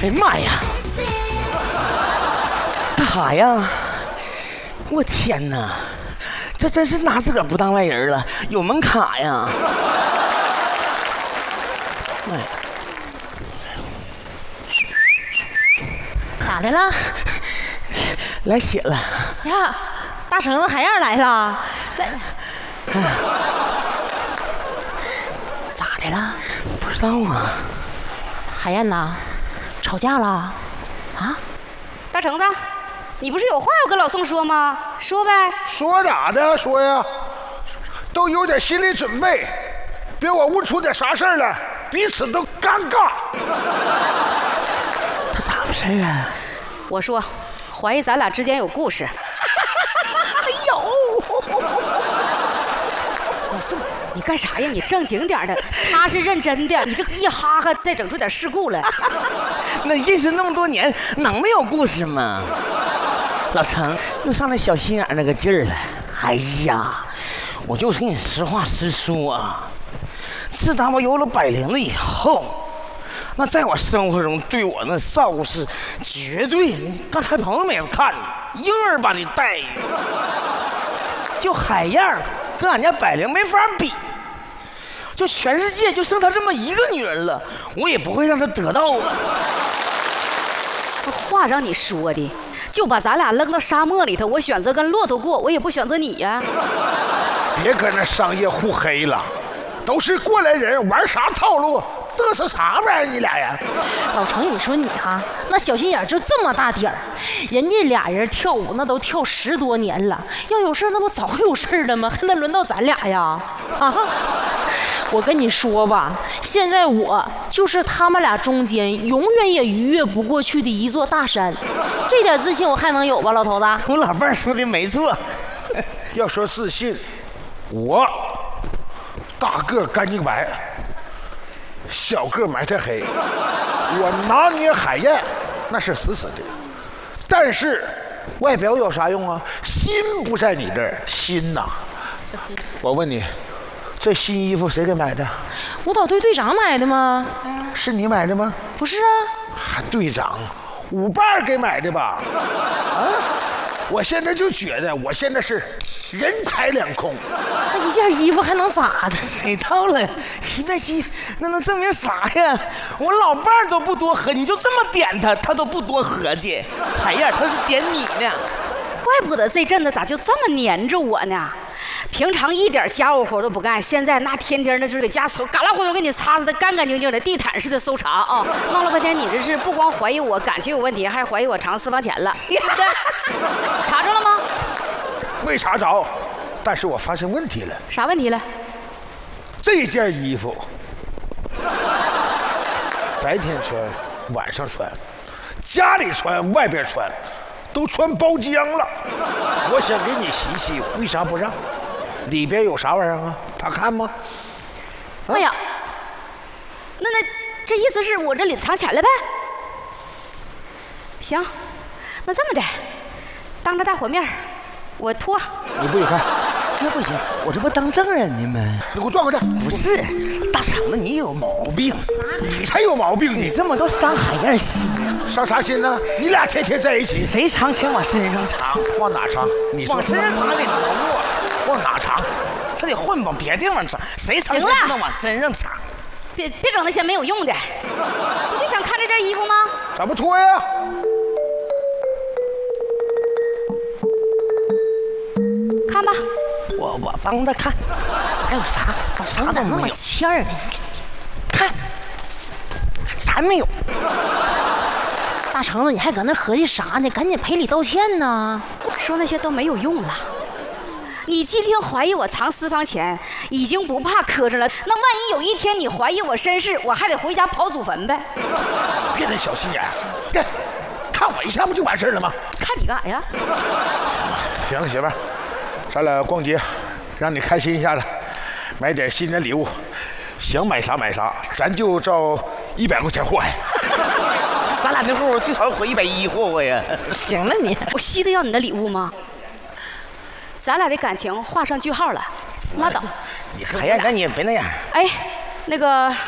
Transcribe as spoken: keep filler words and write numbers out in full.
哎呀妈呀！干啥呀？我天哪！这真是拿自个儿不当外人了，有门卡呀！哎， 咋的了？ 来血了！ 呀，大橙子海燕来了，来，咋的了？ 不知道啊。 海燕呐，吵架了？啊？ 大橙子，你不是有话要跟老宋说吗？说呗。 说咋的？说呀，都有点心理准备，别我问出点啥事儿来，彼此都尴尬。 他咋回事啊？ 我说，怀疑咱俩之间有故事。 有。 老宋，你干啥呀？你正经点的，他是认真的，你这一哈哈，再整出点事故来。 那认识那么多年，能没有故事吗？老程又上来小心眼那个劲儿了。哎呀，我就跟你实话实说啊，自打我有了百灵了以后，那在我生活中对我那照顾是绝对，刚才朋友们也看婴儿般的待遇，就海燕跟俺家百灵没法比，就全世界就剩她这么一个女人了，我也不会让她得到啊。 话让你说的，就把咱俩扔到沙漠里头，我选择跟骆驼过，我也不选择你呀。 别跟那商业互黑了，都是过来人，玩啥套路？嘚瑟啥玩意儿？你俩呀？ 老程，你说你哈，那小心眼就这么大点儿，人家俩人跳舞那都跳十多年了，要有事那不早有事了吗？还能轮到咱俩呀？啊！我跟你说吧，现在我就是他们俩中间永远也逾越不过去的一座大山，这点自信我还能有吧，老头子？ 我老伴儿说的没错。 要说自信，我大个干净白，小个埋汰黑，我拿捏海燕那是死死的，但是外表有啥用啊？心不在你这儿，心呐！我问你，这新衣服谁给买的？ 舞蹈队队长买的吗？ 是你买的吗？ 不是啊。 还队长，舞伴给买的吧？啊！我现在就觉得，我现在是人财两空。 那一件衣服还能咋的？ 谁到了？一面鸡，那能证明啥呀？我老伴儿都不多喝，你就这么点他，他都不多合计。海燕，他是点你呢。 怪不得这阵子咋就这么黏着我呢？平常一点家务活都不干，现在那天天的就给家抽嘎啦胡都给你擦擦的干干净净的，地毯似的搜查啊！弄了半天，你这是不光怀疑我感情有问题，还怀疑我藏私房钱了，对不对？查着了吗？ 没查着，但是我发现问题了。 啥问题了？ 这件衣服白天穿，晚上穿，家里穿，外边穿，都穿包浆了。我想给你洗洗，为啥不让？里边有啥玩意儿啊？他看吗？ 哎呀，那那这意思是我这里藏钱了呗？行，那这么的，当着大伙面我脱。 你不许看。 那不行，我这不当证人呢吗？ 你给我转过去。 不是，大橙子，你有毛病， 你才有毛病！ 你这么都伤海燕心， 伤啥心呢？你俩天天在一起， 谁藏钱往身上藏？ 往哪藏？你说往身上藏还得挪过， 往哪藏？ 他得换往别地方藏。谁藏钱不能往身上藏？ 别别整那些没有用的，不就想看这件衣服吗？ 咋不脱呀？ 看吧。 我我帮他看，还有啥？啥都那么没有。 欠儿呢？ 看，啥没有？ 大橙子，你还搁那合计啥呢？赶紧赔礼道歉呢！ 说那些都没有用了。你今天怀疑我藏私房钱，已经不怕磕碜了。那万一有一天你怀疑我身世，我还得回家刨祖坟呗。 别那小心眼，对，看我一下不就完事了吗？ 看你干啥呀？ 行了，媳妇儿，咱俩逛街，让你开心一下子，买点新年礼物，想买啥买啥，咱就照一百块钱货呀。 咱俩那户最少回一百一货货呀。 行了你， 我稀得要你的礼物吗？咱俩的感情画上句号了，拉倒。 你海燕，那你也别那样。 哎，那个。